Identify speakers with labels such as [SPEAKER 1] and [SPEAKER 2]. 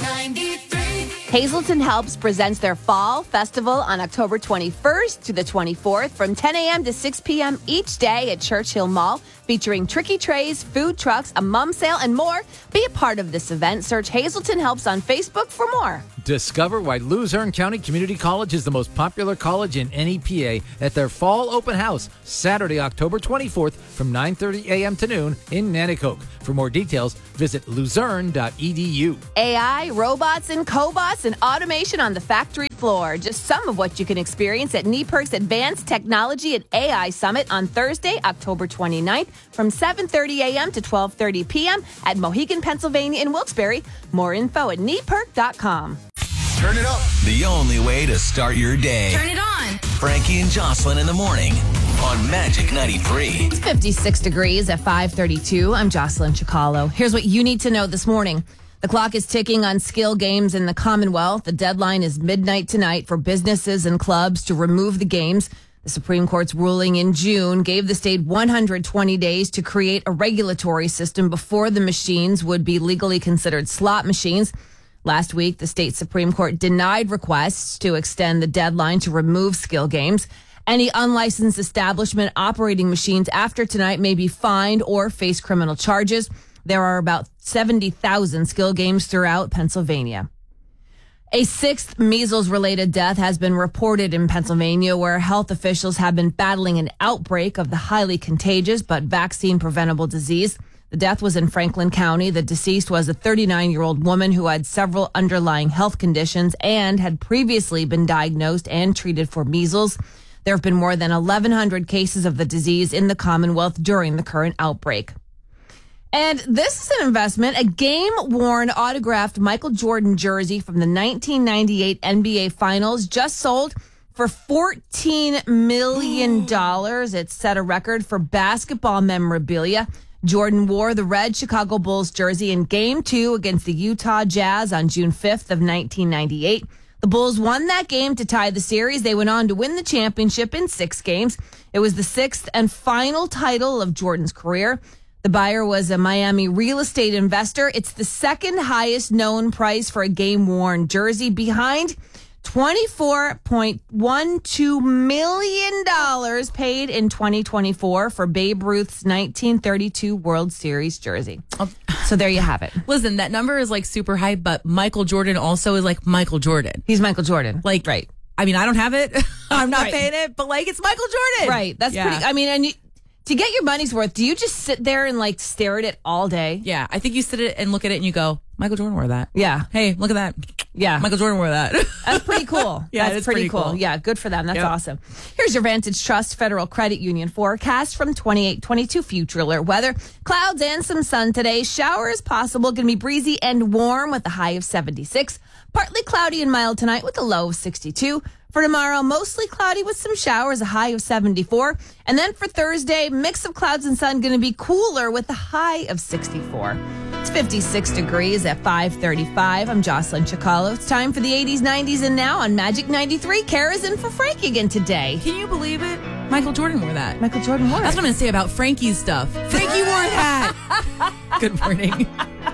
[SPEAKER 1] Hazleton Helps presents their Fall Festival on October 21st to the 24th from 10 a.m. to 6 p.m. each day at Churchill Mall, featuring tricky trays, food trucks, a mum sale, and more. Be a part of this event. Search Hazleton Helps on Facebook for more.
[SPEAKER 2] Discover why Luzerne County Community College is the most popular college in NEPA at their Fall Open House, Saturday, October 24th from 9:30 a.m. to noon in Nanticoke. For more details, visit luzerne.edu.
[SPEAKER 1] AI, robots, and cobots, and automation on the factory floor. Just some of what you can experience at NEPERC's Advanced Technology and AI Summit on Thursday, October 29th from 7:30 a.m. to 12:30 p.m. at Mohegan, Pennsylvania in Wilkes-Barre. More info at neperc.com.
[SPEAKER 3] Turn it up. The only way to start your day.
[SPEAKER 4] Turn it on.
[SPEAKER 3] Frankie and Jocelyn in the morning on Magic 93.
[SPEAKER 1] It's 56 degrees at 5:32. I'm Jocelyn Chicalo. Here's what you need to know this morning. The clock is ticking on skill games in the Commonwealth. The deadline is midnight tonight for businesses and clubs to remove the games. The Supreme Court's ruling in June gave the state 120 days to create a regulatory system before the machines would be legally considered slot machines. Last week, the state Supreme Court denied requests to extend the deadline to remove skill games. Any unlicensed establishment operating machines after tonight may be fined or face criminal charges. There are about 70,000 skill games throughout Pennsylvania. A sixth measles-related death has been reported in Pennsylvania, where health officials have been battling an outbreak of the highly contagious but vaccine-preventable disease. The death was in Franklin County. The deceased was a 39-year-old woman who had several underlying health conditions and had previously been diagnosed and treated for measles. There have been more than 1,100 cases of the disease in the Commonwealth during the current outbreak. And this is an investment. A game-worn autographed Michael Jordan jersey from the 1998 NBA Finals just sold for $14 million. It set a record for basketball memorabilia. Jordan wore the red Chicago Bulls jersey in Game 2 against the Utah Jazz on June 5th of 1998. The Bulls won that game to tie the series. They went on to win the championship in 6 games. It was the 6th and final title of Jordan's career. The buyer was a Miami real estate investor. It's the second highest known price for a game-worn jersey, behind $24.12 million paid in 2024 for Babe Ruth's 1932 World Series jersey. So there you have it.
[SPEAKER 4] Listen, that number is like super high, but Michael Jordan also is like Michael Jordan.
[SPEAKER 1] He's Michael Jordan.
[SPEAKER 4] Like,
[SPEAKER 1] right.
[SPEAKER 4] I mean, I don't have it. I'm not paying it, but like, it's Michael Jordan.
[SPEAKER 1] Right. That's pretty, I mean, and to get your money's worth, do you just sit there and like stare at it all day?
[SPEAKER 4] Yeah. I think you sit and look at it and you go, Michael Jordan wore that.
[SPEAKER 1] Yeah.
[SPEAKER 4] Hey, look at that.
[SPEAKER 1] Yeah.
[SPEAKER 4] Michael Jordan wore that.
[SPEAKER 1] That's pretty cool.
[SPEAKER 4] Yeah,
[SPEAKER 1] that's pretty cool. Yeah, good for them. That's awesome. Here's your Vantage Trust Federal Credit Union forecast from 2822 Future Alert Weather. Clouds and some sun today. Showers possible. Going to be breezy and warm with a high of 76. Partly cloudy and mild tonight with a low of 62. For tomorrow, mostly cloudy with some showers, a high of 74. And then for Thursday, mix of clouds and sun, going to be cooler with a high of 64. It's 56 degrees at 5:35. I'm Jocelyn Chicalo. It's time for the 80s, 90s, and now on Magic 93. Kara's in for Frankie again today.
[SPEAKER 4] Can you believe it? Michael Jordan wore that.
[SPEAKER 1] Michael Jordan wore it.
[SPEAKER 4] That's what I'm going to say about Frankie's stuff. Frankie wore that. Good morning.